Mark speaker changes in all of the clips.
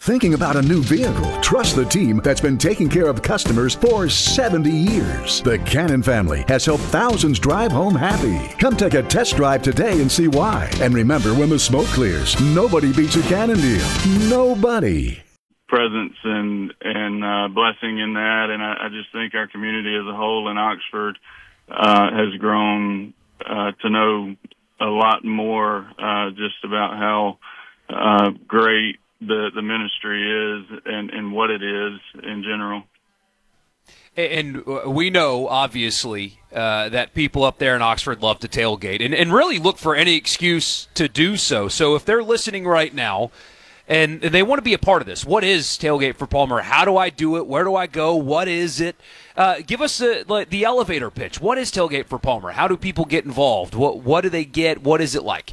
Speaker 1: Thinking about a new vehicle? Trust the team that's been taking care of customers for 70 years. The Cannon family has helped thousands drive home happy. Come take a test drive today and see why. And remember, when the smoke clears, nobody beats a Cannon deal. Nobody.
Speaker 2: Presence and blessing in that, and I just think our community as a whole in Oxford has grown to know a lot more just about how great the ministry is and what it is in general.
Speaker 3: And we know, obviously, that people up there in Oxford love to tailgate and really look for any excuse to do so. So if they're listening right now and they want to be a part of this, what is Tailgate for Palmer? How do I do it? Where do I go? What is it? Give us the elevator pitch. What is Tailgate for Palmer? How do people get involved? What do they get? What is it like?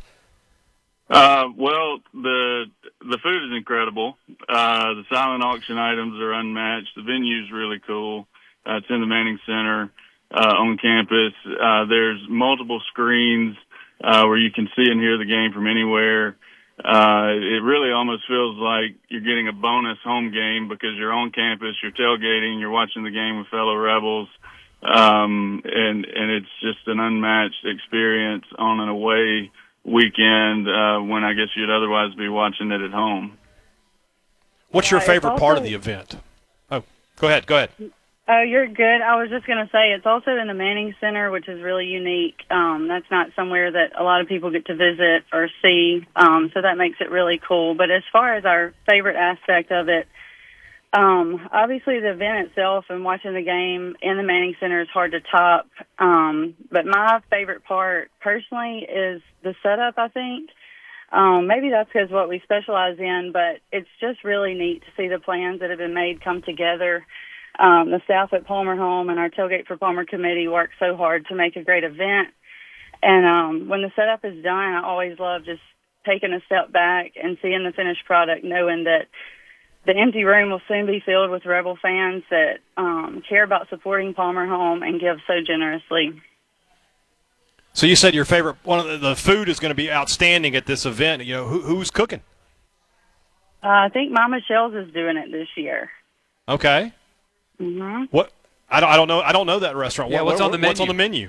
Speaker 2: Well, the food is incredible. The silent auction items are unmatched. The venue's really cool. It's in the Manning Center on campus. There's multiple screens where you can see and hear the game from anywhere. It really almost feels like you're getting a bonus home game because you're on campus, you're tailgating, you're watching the game with fellow Rebels, and it's just an unmatched experience on an away weekend when I guess you'd otherwise be watching it at home.
Speaker 4: What's your favorite part of the event? Oh, go ahead.
Speaker 5: Oh, you're good. I was just going to say it's also in the Manning Center, which is really unique. That's not somewhere that a lot of people get to visit or see, so that makes it really cool. But as far as our favorite aspect of it, obviously the event itself and watching the game in the Manning Center is hard to top. But my favorite part, personally, is the setup, I think. Maybe that's because what we specialize in, but it's just really neat to see the plans that have been made come together. The staff at Palmer Home and our Tailgate for Palmer committee worked so hard to make a great event. And when the setup is done, I always love just taking a step back and seeing the finished product, knowing that the empty room will soon be filled with Rebel fans that care about supporting Palmer Home and give so generously.
Speaker 4: So you said your favorite, one of the food is going to be outstanding at this event. You know, who's cooking?
Speaker 5: I think Mama Shell's is doing it this year.
Speaker 4: Okay.
Speaker 5: Mm-hmm.
Speaker 4: What? I don't know. I don't know that restaurant.
Speaker 3: Yeah, what's on the menu?
Speaker 4: What's on the menu?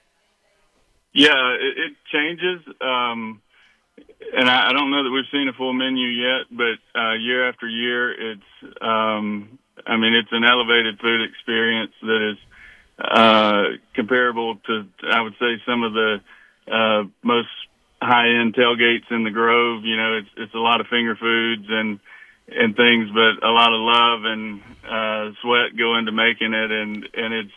Speaker 2: Yeah, it changes, and I don't know that we've seen a full menu yet. But year after year, it's it's an elevated food experience that is comparable to, I would say, some of the most high-end tailgates in the Grove. You know, it's a lot of finger foods and things, but a lot of love and sweat go into making it, and it's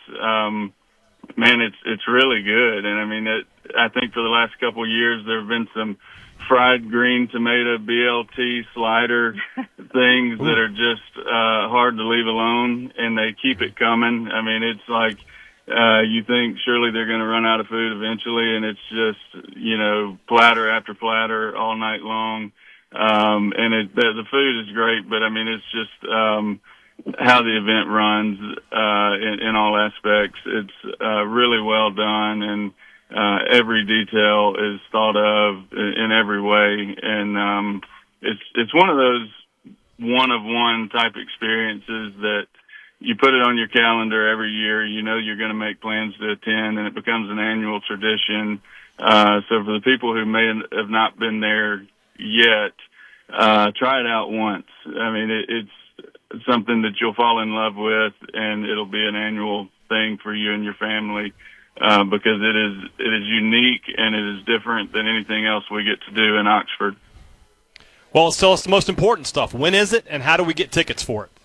Speaker 2: it's really good. And I mean, I think for the last couple of years there have been some fried green tomato BLT slider things that are just hard to leave alone, and they keep it coming. I mean, it's like you think surely they're going to run out of food eventually, and it's just, platter after platter all night long. And the food is great, but I mean, it's just how the event runs in all aspects. It's really well done, and every detail is thought of in every way. And it's one of those one-of-one type experiences that you put it on your calendar every year. You know you're going to make plans to attend, and it becomes an annual tradition. So for the people who may have not been there yet, try it out once. I mean, it's something that you'll fall in love with, and it'll be an annual thing for you and your family because it is unique and it is different than anything else we get to do in Oxford.
Speaker 4: Well, let's tell us the most important stuff. When is it, and how do we get tickets for it?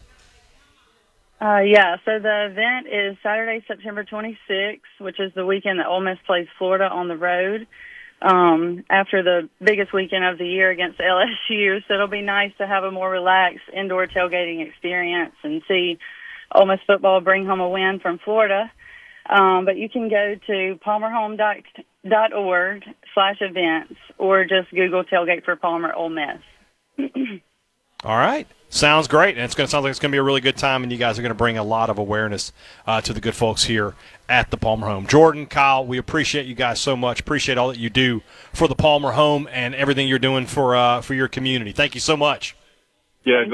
Speaker 5: So the event is Saturday, September 26th, which is the weekend that Ole Miss plays Florida on the road after the biggest weekend of the year against LSU. So it'll be nice to have a more relaxed indoor tailgating experience and see Ole Miss football bring home a win from Florida. But you can go to palmerhome.org/events or just Google Tailgate for Palmer Ole Miss.
Speaker 4: All right. Sounds great, and it's going to sound like it's going to be a really good time, and you guys are going to bring a lot of awareness to the good folks here at the Palmer Home. Jordan, Kyle, we appreciate you guys so much. Appreciate all that you do for the Palmer Home and everything you're doing for your community. Thank you so much.
Speaker 2: Yeah.